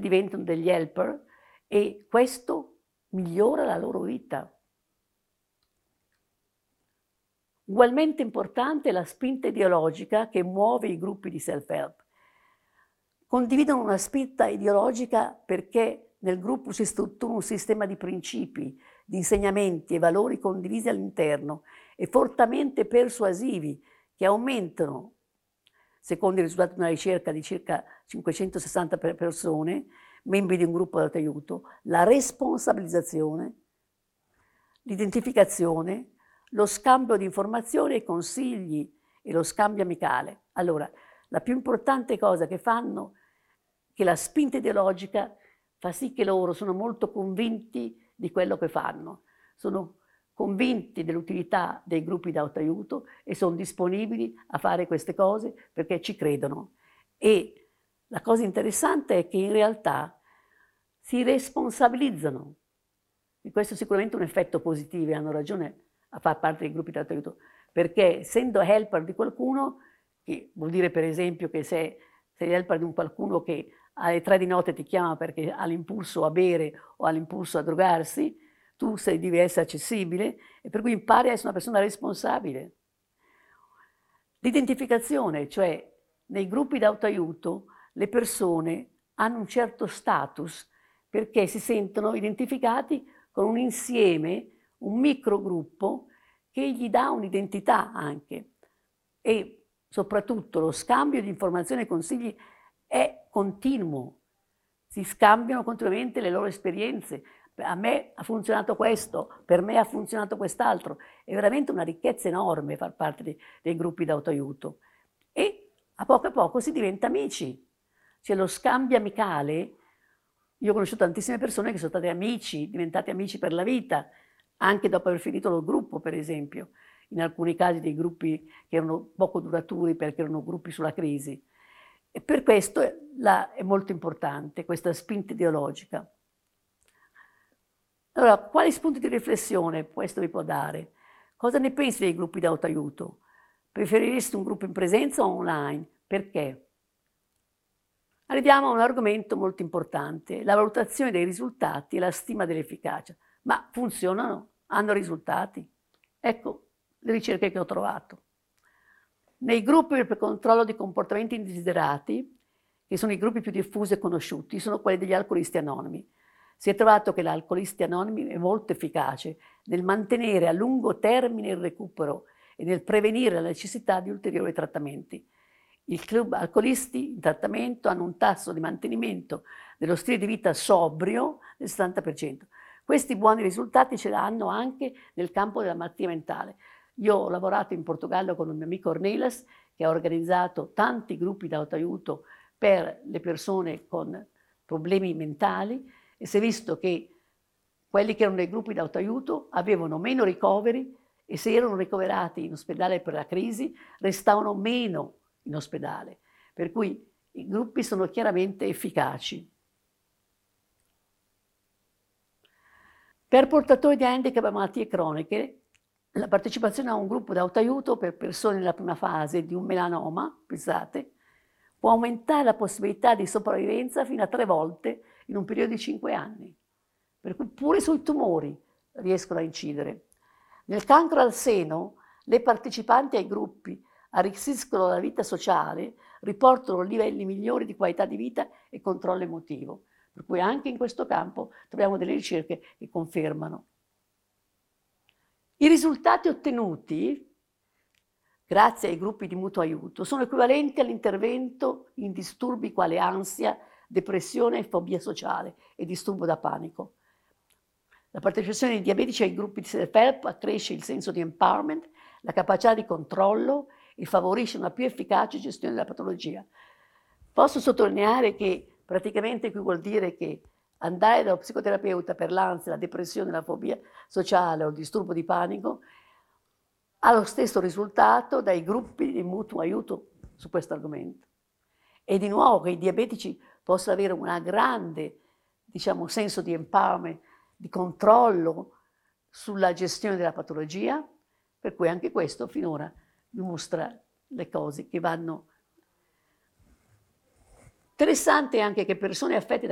diventano degli helper e questo migliora la loro vita. Ugualmente importante è la spinta ideologica che muove i gruppi di self-help. Condividono una spinta ideologica perché nel gruppo si struttura un sistema di principi, di insegnamenti e valori condivisi all'interno e fortemente persuasivi che aumentano, secondo i risultati di una ricerca di circa 560 persone, membri di un gruppo di autoaiuto, la responsabilizzazione, l'identificazione, lo scambio di informazioni e consigli e lo scambio amicale. Allora, la più importante cosa che fanno è che la spinta ideologica fa sì che loro sono molto convinti di quello che fanno, sono convinti dell'utilità dei gruppi di autoaiuto e sono disponibili a fare queste cose perché ci credono. E la cosa interessante è che in realtà si responsabilizzano. E questo è sicuramente un effetto positivo e hanno ragione a far parte dei gruppi di autoaiuto, perché essendo helper di qualcuno, che vuol dire per esempio che se sei helper di un qualcuno che alle 3 di notte ti chiama perché ha l'impulso a bere o ha l'impulso a drogarsi, tu devi essere accessibile e per cui impari a essere una persona responsabile. L'identificazione, cioè nei gruppi di autoaiuto le persone hanno un certo status perché si sentono identificati con un insieme, un microgruppo che gli dà un'identità anche e soprattutto lo scambio di informazioni e consigli è continuo, si scambiano continuamente le loro esperienze. A me ha funzionato questo, per me ha funzionato quest'altro. È veramente una ricchezza enorme far parte dei gruppi d'autoaiuto. E a poco si diventa amici. C'è lo scambio amicale. Io ho conosciuto tantissime persone che sono state amici, diventate amici per la vita, anche dopo aver finito lo gruppo, per esempio. In alcuni casi dei gruppi che erano poco duraturi perché erano gruppi sulla crisi. E per questo è molto importante questa spinta ideologica. Allora, quali spunti di riflessione questo vi può dare? Cosa ne pensi dei gruppi di autoaiuto? Preferiresti un gruppo in presenza o online? Perché? Arriviamo a un argomento molto importante, la valutazione dei risultati e la stima dell'efficacia. Ma funzionano? Hanno risultati? Ecco le ricerche che ho trovato. Nei gruppi per controllo di comportamenti indesiderati, che sono i gruppi più diffusi e conosciuti, sono quelli degli alcolisti anonimi. Si è trovato che l'alcolisti anonimi è molto efficace nel mantenere a lungo termine il recupero e nel prevenire la necessità di ulteriori trattamenti. I club alcolisti in trattamento hanno un tasso di mantenimento dello stile di vita sobrio del 70%. Questi buoni risultati ce l'hanno anche nel campo della malattia mentale. Io ho lavorato in Portogallo con un mio amico Ornelas che ha organizzato tanti gruppi di autoaiuto per le persone con problemi mentali e si è visto che quelli che erano nei gruppi di autoaiuto avevano meno ricoveri e se erano ricoverati in ospedale per la crisi restavano meno in ospedale. Per cui i gruppi sono chiaramente efficaci. Per portatori di handicap e malattie croniche, la partecipazione a un gruppo di autoaiuto per persone nella prima fase di un melanoma, pensate, può aumentare la possibilità di sopravvivenza fino a 3 volte in un periodo di 5 anni. Per cui pure sui tumori riescono a incidere. Nel cancro al seno, le partecipanti ai gruppi arricchiscono la vita sociale, riportano livelli migliori di qualità di vita e controllo emotivo. Per cui anche in questo campo troviamo delle ricerche che confermano. I risultati ottenuti grazie ai gruppi di mutuo aiuto sono equivalenti all'intervento in disturbi quali ansia, depressione e fobia sociale e disturbo da panico. La partecipazione dei diabetici ai gruppi di self-help accresce il senso di empowerment, la capacità di controllo e favorisce una più efficace gestione della patologia. Posso sottolineare che praticamente qui vuol dire che andare dallo psicoterapeuta per l'ansia, la depressione, la fobia sociale o il disturbo di panico ha lo stesso risultato dai gruppi di mutuo aiuto su questo argomento. E di nuovo che i diabetici possono avere un grande, senso di empowerment, di controllo sulla gestione della patologia, per cui anche questo finora dimostra le cose che vanno. Interessante anche che persone affette da